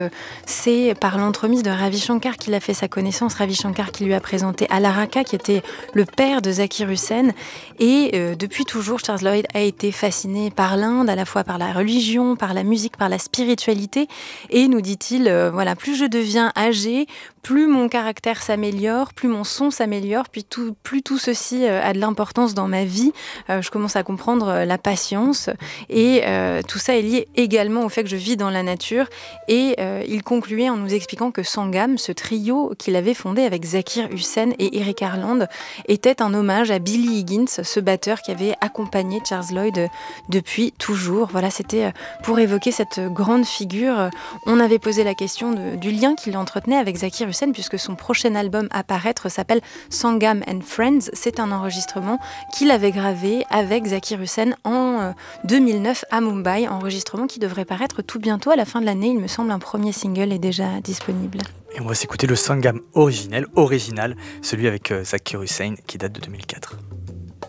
C'est par l'entremise de Ravi Shankar qu'il a fait sa connaissance. Ravi Shankar qui lui a présenté Alaraka, qui était le père de Zakir Hussain. Et depuis toujours, Charles Lloyd a été fasciné par l'Inde, à la fois par la religion, par la musique, par la spiritualité. Et nous dit-il, voilà, plus je deviens âgé, plus mon caractère s'améliore, plus mon son s'améliore, plus tout ceci a de l'importance dans ma vie. Je commence à comprendre la patience. Et tout ça est lié également au fait que je vis dans la nature. Et il concluait en nous expliquant que Sangam, ce trio qu'il avait fondé avec Zakir Hussain et Eric Harland, était un hommage à Billy Higgins, ce batteur qui avait accompagné Charles Lloyd depuis toujours. Voilà, c'était pour évoquer cette grande figure. On avait posé la question du lien qu'il entretenait avec Zakir Hussain, puisque son prochain album à paraître s'appelle Sangam and Friends. C'est un enregistrement qu'il avait gravé avec Zakir Hussain en 2009 à Mumbai, enregistrement qui devrait paraître tout bientôt à la fin de l'année. Il me semble un premier single est déjà disponible. Et on va s'écouter le Sangam original, celui avec Zakir Hussain qui date de 2004.